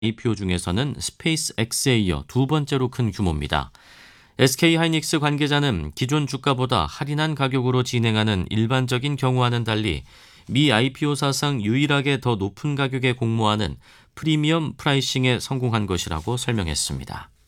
IPO 중에서는 스페이스X에 이어 두 번째로 큰 규모입니다. SK하이닉스 관계자는 기존 주가보다 할인한 가격으로 진행하는 일반적인 경우와는 달리 미 IPO 사상 유일하게 더 높은 가격에 공모하는 프리미엄 프라이싱에 성공한 것이라고 설명했습니다.